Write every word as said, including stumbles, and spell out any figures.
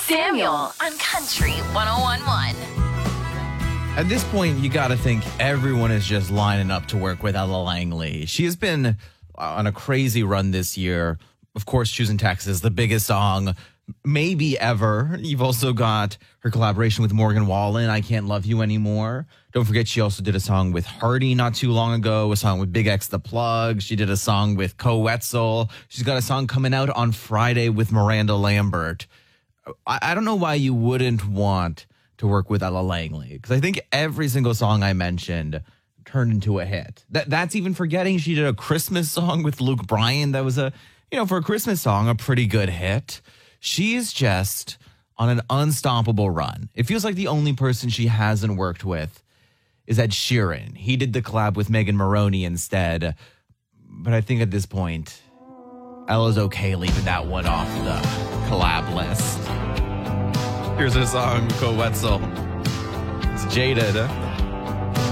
Samuel on Country one oh one point one. At this point, you got to think everyone is just lining up to work with Ella Langley. She has been on a crazy run this year. Of course, Choosing Texas, the biggest song maybe ever. You've also got her collaboration with Morgan Wallen, I Can't Love You Anymore. Don't forget, she also did a song with Hardy not too long ago, a song with Big X The Plug. She did a song with Co Wetzel. She's got a song coming out on Friday with Miranda Lambert. I, I don't know why you wouldn't want to work with Ella Langley, because I think every single song I mentioned turned into a hit. That That's even forgetting she did a Christmas song with Luke Bryan. That was a, you know, for a Christmas song, a pretty good hit. She's just on an unstoppable run. It feels like the only person she hasn't worked with is Ed Sheeran. He did the collab with Megan Maroney instead. But I think at this point, Ella's okay leaving that one off the collab list. Here's her song, Co Wetzel. It's Jaded.